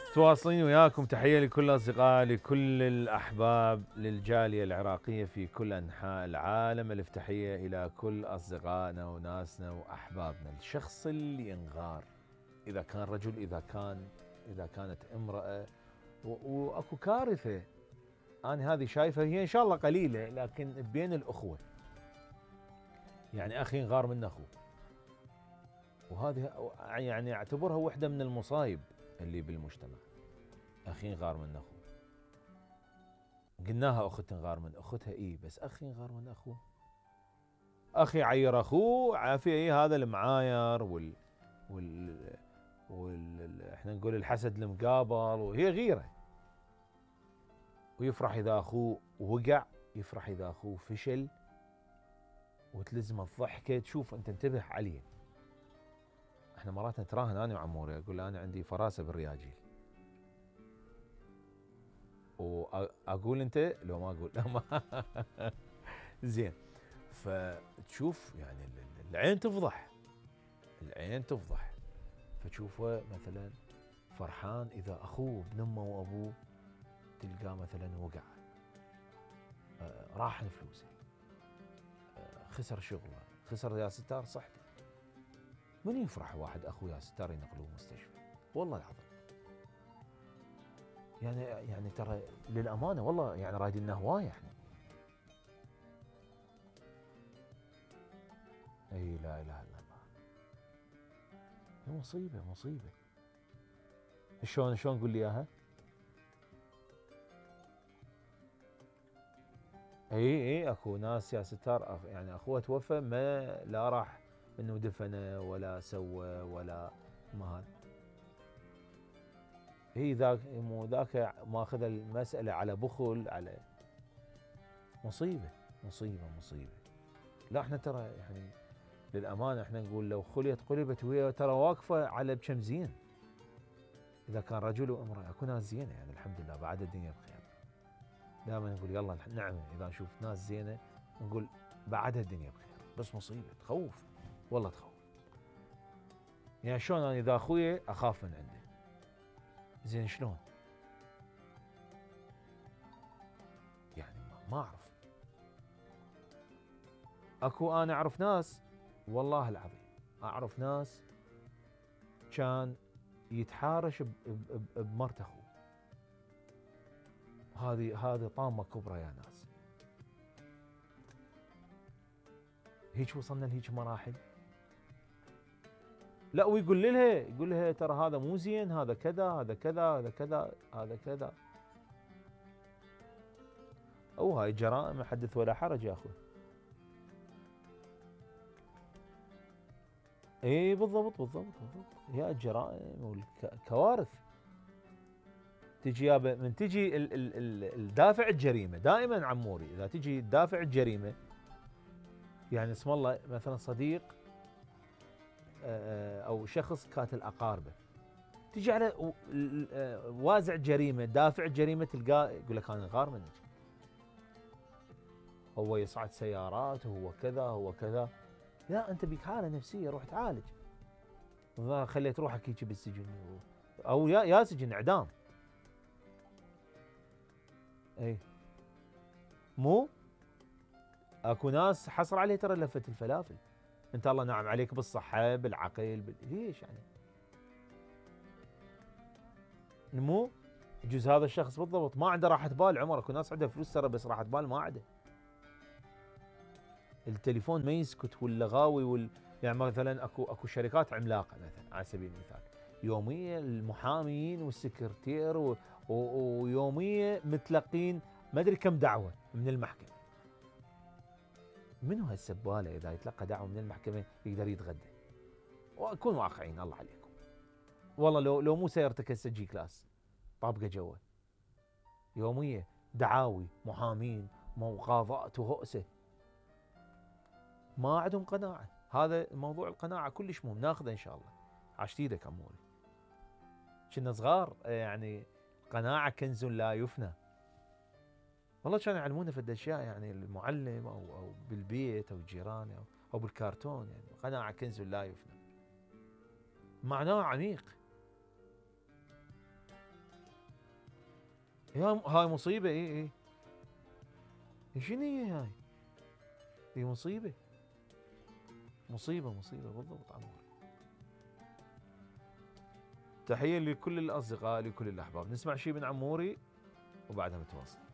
تواصلين وياكم. تحية لكل الأصدقاء، لكل الأحباب، للجالية العراقية في كل أنحاء العالم. ألف تحية إلى كل أصدقائنا وناسنا وأحبابنا. الشخص اللي ينغار، إذا كان رجل، إذا كانت امرأة، وأكو كارثة. أنا هذه شايفها هي إن شاء الله قليلة، لكن بين الأخوة، يعني أخي ينغار من أخوه، وهذه يعني أعتبرها واحدة من المصايب اللي بالمجتمع. أخي ينغار من أخوه، قلناها أخت تنغار من أختها، بس أخي ينغار من أخوه. أخي يعير أخوه عافية، هذا المعاير احنا نقول الحسد المقابل، وهي غيرة. ويفرح إذا أخوه وقع، يفرح إذا أخوه فشل، وتلزمه الضحكة. تشوف أنت انتبه عليه. احنا مرات نتراهن أنا وعموري، أقول له أنا عندي فراسة بالرياجيل، وأقول أنت لو ما أقول لا ما زين. فتشوف يعني العين تفضح. فتشوفه مثلا فرحان إذا أخوه ابن أمه وأبوه تلقاه مثلا وقع، راح فلوسه، خسر شغله، خسر يا ستار صحته. من يفرح واحد أخوه يا ستار ينقلوه مستشفى؟ والله العظيم. يعني ترى للأمانة والله يعني رايدين لنا هواية احنا. اي لا اله الا الله. مصيبة. شلون قول لي اياها. اي اكو ناس يا ستار يعني اخوه توفى، ما لا راح انه دفنه ولا سوى ولا ما هذا. ذاك مو ذاك ماخذ المسألة على بخل، على مصيبة. لا احنا ترى يعني للأمانة احنا نقول لو خليت قلبت، وهي ترى واقفة على بكم زين. إذا كان رجل وامرأة أكو ناس زينة، يعني الحمد لله بعد الدنيا بخير. دائما نقول يلا نعمة، إذا نشوف ناس زينة نقول بعدها الدنيا بخير. بس مصيبة تخوف، والله تخوف. يعني شلون أنا إذا أخوي أخاف من عنده، زين شلون؟ يعني ما أعرف. أكو أنا أعرف ناس، والله العظيم أعرف ناس كان يتحارش بمرت أخوه. هذه طامة كبرى يا ناس. هيك وصلنا لهيك مراحل. لا ويقول لها ترى هذا مو زين، هذا كذا، هذا كذا، هذا كذا، هذا كذا. او هاي جرائم حدث ولا حرج يا اخوي. اي بالضبط. هي الجرائم والكوارث تجي يابا من تجي الدافع الجريمه. دائما عموري اذا تجي دافع الجريمه، يعني اسم الله مثلا صديق او شخص قاتل اقاربه، تجي على وازع جريمه، دافع جريمه، تلقاه يقول لك انا غار منك، هو يصعد سيارات، هو كذا هو كذا. لا انت بك حاله نفسيه، روح تعالج. خليت روحك هيك بالسجن، او يا سجن اعدام. اي مو اكو ناس حصر عليه ترى لفه الفلافل. انت الله نعم عليك بالصحه بالعقل ليش يعني؟ مو يجوز هذا الشخص بالضبط ما عنده راحه بال. عمر اكو ناس عندها فلوس ترى بس راحه بال ما عنده. التليفون ما يسكت واللغاوي يعني مثلا اكو شركات عملاقه مثلا على سبيل المثال، يوميا المحامين والسكرتير ويوميا متلقين ما ادري كم دعوه من المحكمه. منو هالسباله اذا يتلقى دعوه من المحكمه يقدر يتغدى؟ وكون واقعيين الله عليكم. والله لو مو سيارتك هسه جي كلاس طابقه جوا، يوميا دعاوي محامين مقاضات وهؤسه، ما عندهم قناعه. هذا موضوع القناعه كلش مهم، ناخذه ان شاء الله. عاشت ايدك عموري. كنا صغار يعني قناعه كنز لا يفنى. والله كانوا يعلمونا في الاشياء، يعني المعلم او بالبيت او الجيران او بالكرتون، يعني قناعه كنز لا يفنى، معناه عميق. هاي مصيبه. اي شنو هي هاي؟ هي مصيبه مصيبه بالضبط عموري. تحيه لكل الاصدقاء لكل الاحباب. نسمع شيء من عموري وبعدها نتواصل.